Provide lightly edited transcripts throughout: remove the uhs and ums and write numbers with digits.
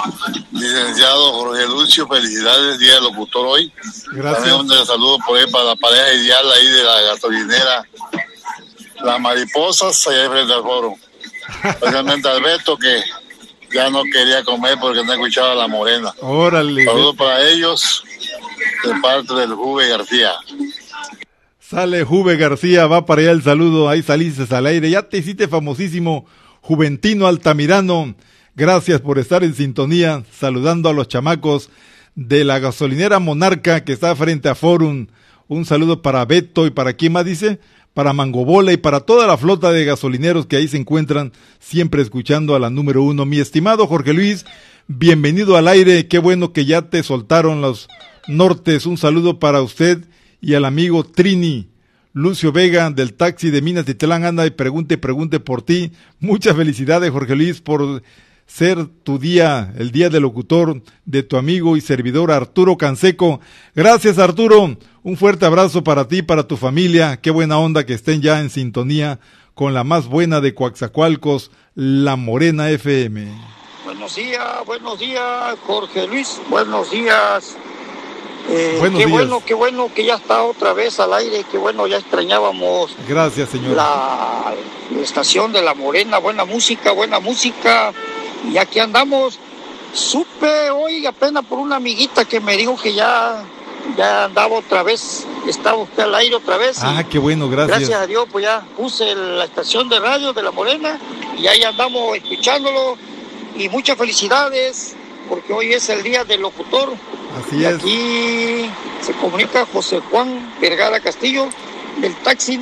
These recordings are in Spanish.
Licenciado Jorge Lucio, felicidades, Día del Locutor hoy. Gracias. También un saludo por ahí para la pareja ideal ahí de la gasolinera Las Mariposas, allá frente al foro. Especialmente Alberto, que ya no quería comer porque no escuchaba La Morena. Órale. Saludos para ellos, de parte del Juve García. Sale Juve García, va para allá el saludo, ahí saliste al aire, ya te hiciste famosísimo, Juventino Altamirano. Gracias por estar en sintonía, saludando a los chamacos de la gasolinera Monarca que está frente a Forum. Un saludo para Beto y para quién más dice, para Mangobola y para toda la flota de gasolineros que ahí se encuentran, siempre escuchando a la número 1. Mi estimado Jorge Luis, bienvenido al aire, qué bueno que ya te soltaron los nortes. Un saludo para usted y al amigo Trini. Lucio Vega del taxi de Minas Titlán anda y pregunte por ti. Muchas felicidades, Jorge Luis, por ser tu día, el día del locutor de tu amigo y servidor Arturo Canseco. Gracias, Arturo. Un fuerte abrazo para ti, para tu familia. Qué buena onda que estén ya en sintonía con la más buena de Coaxacualcos, La Morena FM. Buenos días, Jorge Luis. Buenos días. Buenos qué días. Qué bueno que ya está otra vez al aire, qué bueno, ya extrañábamos. Gracias, señor. La estación de La Morena, buena música, y aquí andamos. Supe hoy apenas por una amiguita que me dijo que ya andaba otra vez, estaba usted al aire otra vez. Ah, qué bueno, gracias. Gracias a Dios, pues ya puse la estación de radio de La Morena y ahí andamos escuchándolo, y muchas felicidades, porque hoy es el día del locutor. Así y es. Aquí se comunica José Juan Vergara Castillo del taxi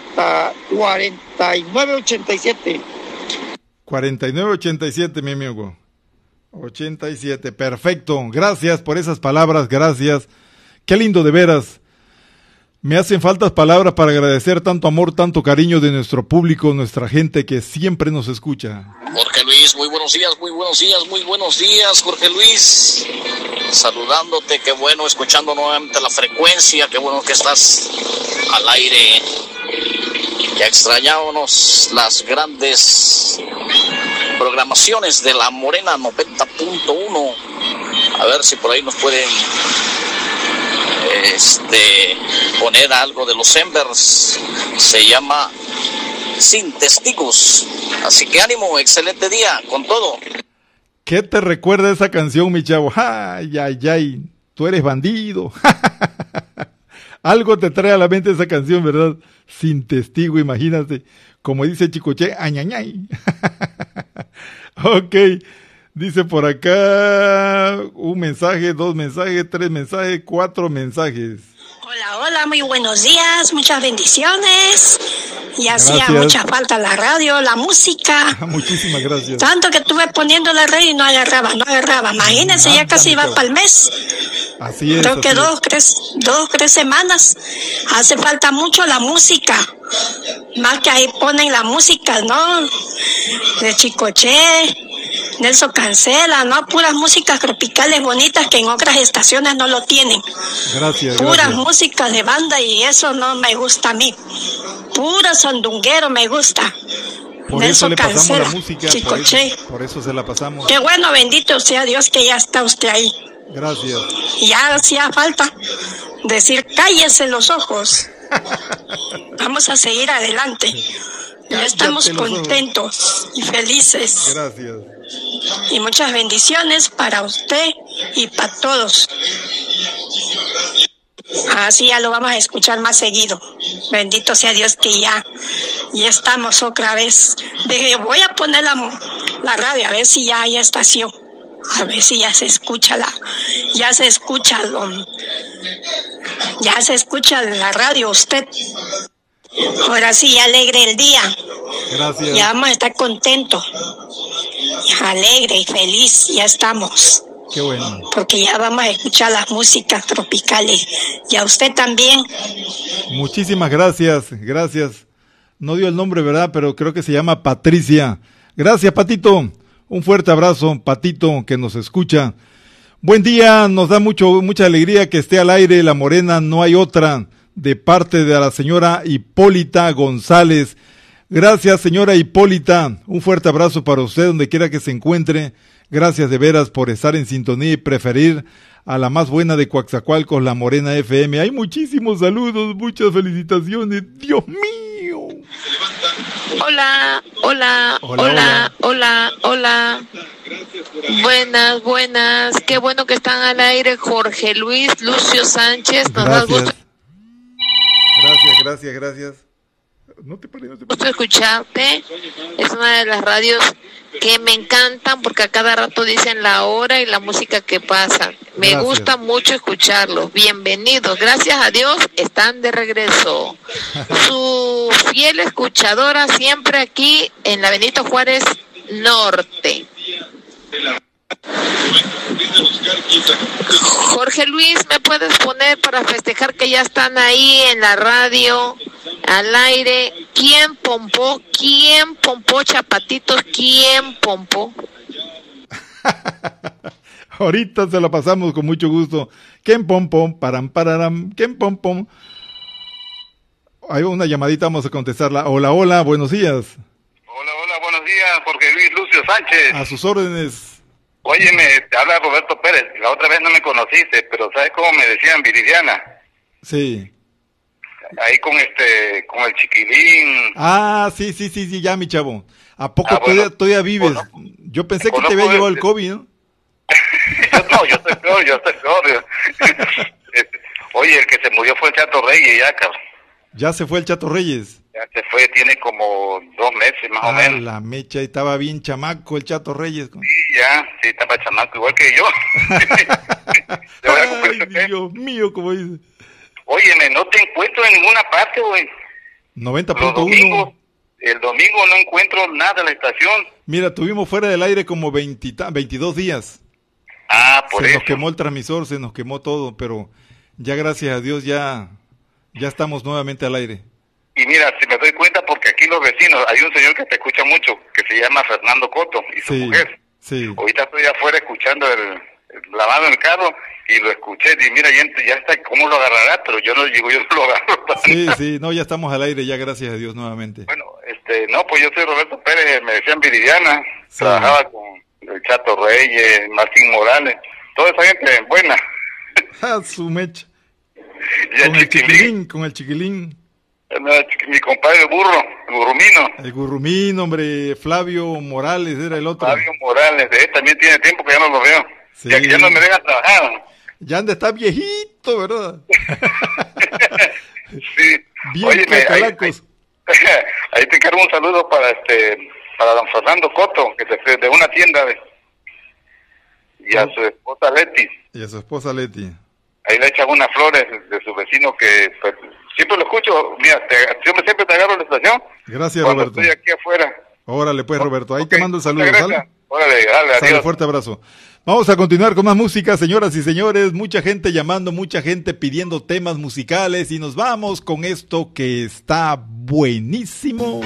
4987. 4987, mi amigo. 87, perfecto. Gracias por esas palabras, gracias. Qué lindo de veras. Me hacen faltas palabras para agradecer tanto amor, tanto cariño de nuestro público, nuestra gente que siempre nos escucha. Jorge Luis, muy buenos días, Jorge Luis. Saludándote, qué bueno, escuchando nuevamente la frecuencia, qué bueno que estás al aire. Ya extrañábamos las grandes programaciones de La Morena 90.1. A ver si por ahí nos pueden poner algo de los Embers. Se llama Sin Testigos. Así que ánimo, excelente día con todo. ¿Qué te recuerda esa canción, mi chavo? Ay, ay, ay, tú eres bandido. Algo te trae a la mente esa canción, ¿verdad? Sin Testigo, imagínate. Como dice Chicoche, añañay. Ok, dice por acá un mensaje, 2 mensajes, 3 mensajes, 4 mensajes. Hola, muy buenos días, muchas bendiciones. Y hacía Gracias. mucha falta la radio, la música. Muchísimas gracias. Tanto que estuve poniendo la radio y no agarraba. Imagínense, ya casi va para el mes. Así es. Creo que así dos, 3 semanas. Hace falta mucho la música. Más que ahí ponen la música, ¿no? De Chicoche, Nelson Cancela, ¿no? Puras músicas tropicales bonitas que en otras estaciones no lo tienen. Gracias. Puras músicas de banda y eso no me gusta a mí. Pura sandunguero me gusta. Por Nelson eso le pasamos Cancela, la música, Chicoche. por eso se la pasamos. Qué bueno, bendito sea Dios que ya está usted ahí. Gracias. Y ya hacía falta decir, cállese los ojos. Vamos a seguir adelante. Ya estamos Cállate los ojos. contentos y felices. Gracias. Y muchas bendiciones para usted y para todos. Así ya lo vamos a escuchar más seguido. Bendito sea Dios que ya estamos otra vez. Dije, voy a poner la radio a ver si ya hay estación. A ver si ya se escucha ya se escucha la radio usted. Ahora sí, alegre el día. Gracias. Ya vamos a estar contentos. Alegre y feliz, ya estamos. Qué bueno. Porque ya vamos a escuchar las músicas tropicales. Y a usted también. Muchísimas gracias. No dio el nombre, ¿verdad? Pero creo que se llama Patricia. Gracias, Patito. Un fuerte abrazo, Patito, que nos escucha. Buen día, nos da mucha alegría que esté al aire La Morena, no hay otra, de parte de la señora Hipólita González. Gracias, señora Hipólita. Un fuerte abrazo para usted, donde quiera que se encuentre. Gracias de veras por estar en sintonía y preferir a la más buena de Coaxacualcos, la Morena FM. Hay muchísimos saludos, muchas felicitaciones. ¡Dios mío! Hola, hola, hola, hola, hola. Buenas, buenas. Qué bueno que están al aire, Jorge Luis, Lucio Sánchez. Nos da gusto. Gracias. No te pares. Gusto escucharte. Es una de las radios que me encantan porque a cada rato dicen la hora y la música que pasa. Me gusta mucho escucharlos. Bienvenidos. Gracias a Dios están de regreso. Su fiel escuchadora siempre aquí en la Benito Juárez Norte. Jorge Luis, ¿me puedes poner para festejar que ya están ahí en la radio, al aire? ¿Quién pompó? ¿Quién pompó, chapatitos? ¿Quién pompó? Ahorita se la pasamos con mucho gusto. ¿Quién pompó? Param, pararam. ¿Quién pompó? Hay una llamadita, vamos a contestarla. Hola, buenos días. Hola, buenos días, Jorge Luis, Lucio Sánchez. A sus órdenes. Óyeme, te habla Roberto Pérez. La otra vez no me conociste, pero ¿sabes cómo me decían? Viridiana. Sí. Ahí con el chiquilín. Ah, sí, ya, mi chavo. ¿A poco todavía vives? Bueno, yo pensé que te había llevado el COVID, ¿no? Yo estoy peor. Oye, el que se murió fue el Chato Reyes, ya, cabrón. ¿Ya se fue el Chato Reyes? Ya se fue, tiene como 2 meses más o menos. La mecha, estaba bien chamaco el Chato Reyes. Sí, estaba chamaco, igual que yo. Ay, Dios mío, como dice. Óyeme, no te encuentro en ninguna parte, güey. 90.1. El domingo no encuentro nada en la estación. Mira, tuvimos fuera del aire como 22 días. Por eso. Se nos quemó quemó el transmisor, se nos quemó todo, pero ya gracias a Dios ya estamos nuevamente al aire. Y mira, si me doy cuenta, porque aquí los vecinos, hay un señor que te escucha mucho, que se llama Fernando Coto, y su mujer. Sí. Ahorita estoy afuera escuchando lavando el carro, y lo escuché, y mira, ya está, ¿cómo lo agarrará? Pero yo no lo agarro. Sí, no, ya estamos al aire, ya gracias a Dios nuevamente. Bueno, pues yo soy Roberto Pérez, me decían Viridiana, trabajaba con el Chato Reyes, Martín Morales, toda esa gente buena. Su mecha. Y con el chiquilín. Mi compadre Gurrumino. El Gurrumino, hombre, Flavio Morales era el otro. Flavio Morales, él también tiene tiempo que ya no lo veo. Sí. Ya no me dejan trabajar. Ya anda, está viejito, ¿verdad? Sí. Bien. Óyeme, ahí te encargo un saludo para don Fernando Coto, que se fue de una tienda y a su esposa Leti. Ahí le echan unas flores de su vecino que pues, siempre lo escucho. Mira, siempre te agarro la estación. Gracias, cuando Roberto. Estoy aquí afuera. Órale, pues, Roberto. Ahí te mando el saludo, ¿sale? Órale, adiós. Fuerte abrazo. Vamos a continuar con más música, señoras y señores. Mucha gente llamando, mucha gente pidiendo temas musicales. Y nos vamos con esto que está buenísimo.